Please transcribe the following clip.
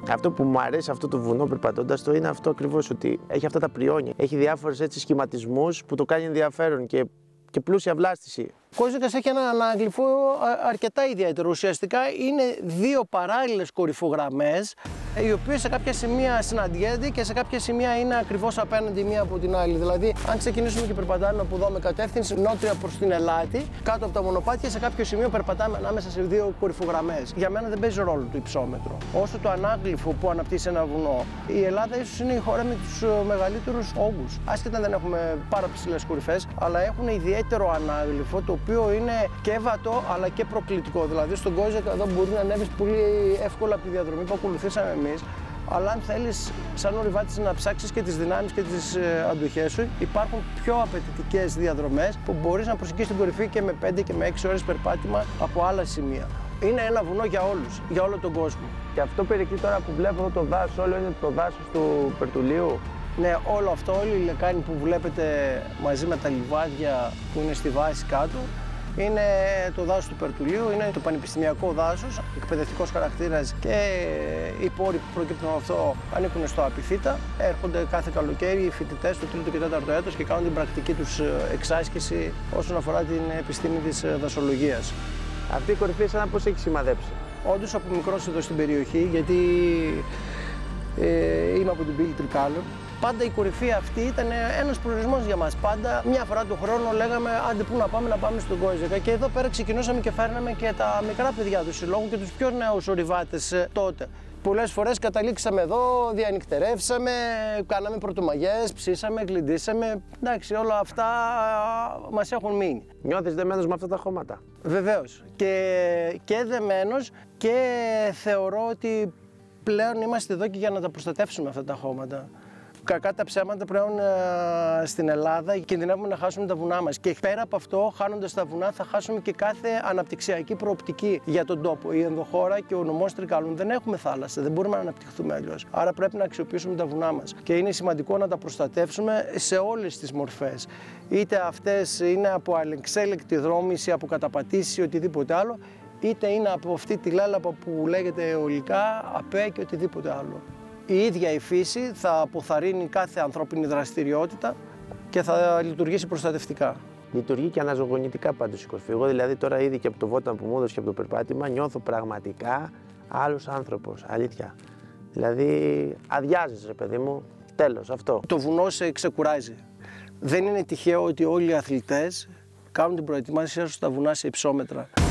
Αυτό που μου αρέσει αυτό το βουνό περπατώντας το είναι αυτό ακριβώς, ότι έχει αυτά τα πριόνια. Έχει διάφορες έτσι σχηματισμούς που το κάνει ενδιαφέρον και πλούσια βλάστηση. Ο Κόζικας έχει έναν ανάγλυφο αρκετά ιδιαίτερο. Ουσιαστικά είναι δύο παράλληλες κορυφογραμμές, οι οποίες σε κάποια σημεία συναντιόνται και σε κάποια σημεία είναι ακριβώς απέναντι μία από την άλλη. Δηλαδή, αν ξεκινήσουμε και περπατάμε από εδώ με κατεύθυνση νότια προς την Ελάτη, κάτω από τα μονοπάτια, σε κάποιο σημείο περπατάμε ανάμεσα σε δύο κορυφογραμμές. Για μένα δεν παίζει ρόλο το υψόμετρο. Όσο το ανάγλυφο που αναπτύσσει ένα βουνό. Η Ελλάδα ίσως είναι η χώρα με τους μεγαλύτερους όγκους. Άσχετα δεν έχουμε πάρα ψηλές κορυφές, αλλά έχουν ιδιαίτερο ανάγλυφο, το οποίο είναι και βατό αλλά και προκλητικό. Δηλαδή, στον Κόζικα εδώ μπορεί να ανέβεις πολύ εύκολα από τη διαδρομή που ακολουθήσαμε εμείς. Αλλά αν θέλεις, σαν ορειβάτης, να ψάξεις και τις δυνάμεις και τις αντοχές σου, υπάρχουν πιο απαιτητικές διαδρομές που μπορείς να προσεγγίσεις την κορυφή και με 5 και με 6 ώρες περπάτημα από άλλα σημεία. Είναι ένα βουνό για όλους, για όλο τον κόσμο. Και αυτό περιοχή τώρα που βλέπω εδώ το δάσος, όλο είναι το δάσος του Περτουλίου. Ναι, όλο αυτό, όλη η λεκάνη που βλέπετε μαζί με τα λιβάδια που είναι στη βάση κάτω, είναι το δάσος του Περτουλίου, είναι το πανεπιστημιακό δάσος, εκπαιδευτικός χαρακτήρας, και οι πόροι που προκύπτουν από αυτό ανήκουν στο Απιθύτα. Έρχονται κάθε καλοκαίρι οι φοιτητές του 3ο και 4ο έτος και κάνουν την πρακτική τους εξάσκηση όσον αφορά την επιστήμη της δασολογίας. Αυτή η κορυφή σαν πώς έχει σημαδέψει? Όντως από μικρός εδώ στην περιοχή, γιατί είμαι από την πύλη Τρικάλων. Πάντα η κορυφή αυτή ήταν ένας προορισμός για μας. Πάντα μια φορά το χρόνο λέγαμε άντε πού να πάμε στον Κόζικα. Και εδώ πέρα ξεκινούσαμε και φέρναμε και τα μικρά παιδιά του συλλόγου και τους πιο νέους ορειβάτες τότε. Πολλές φορές καταλήξαμε εδώ, διανυκτερεύσαμε, κάναμε πρωτομαγιές, ψήσαμε, γλυντήσαμε. Εντάξει, όλα αυτά μας έχουν μείνει. Νιώθεις δεμένος με αυτά τα χώματα? Βεβαίως. Και δεμένος, και θεωρώ ότι πλέον είμαστε εδώ και για να τα προστατεύσουμε αυτά τα χώματα. Κακά τα ψέματα, πλέον στην Ελλάδα κινδυνεύουμε να χάσουμε τα βουνά μας. Και πέρα από αυτό, χάνοντας τα βουνά, θα χάσουμε και κάθε αναπτυξιακή προοπτική για τον τόπο. Η ενδοχώρα και ο νομός Τρικάλων δεν έχουμε θάλασσα, δεν μπορούμε να αναπτυχθούμε αλλιώς. Άρα πρέπει να αξιοποιήσουμε τα βουνά μας. Και είναι σημαντικό να τα προστατεύσουμε σε όλες τις μορφές. Είτε αυτές είναι από αλεξέλεκτη δρόμηση, από καταπατήσει ή οτιδήποτε άλλο, είτε είναι από αυτή τη λάλαπα που λέγεται αιωλικά, ΑΠΕ και οτιδήποτε άλλο. Η ίδια η φύση θα αποθαρρύνει κάθε ανθρώπινη δραστηριότητα και θα λειτουργήσει προστατευτικά. Λειτουργεί και αναζωογονητικά πάντως η κορυφή. Εγώ δηλαδή τώρα ήδη και από το βόταν που μου έδωσε και από το περπάτημα νιώθω πραγματικά άλλος άνθρωπος, αλήθεια. Δηλαδή αδειάζεις ρε παιδί μου, τέλος αυτό. Το βουνό σε ξεκουράζει. Δεν είναι τυχαίο ότι όλοι οι αθλητές κάνουν την προετοιμασία στους στα βουνά σε υψόμετρα.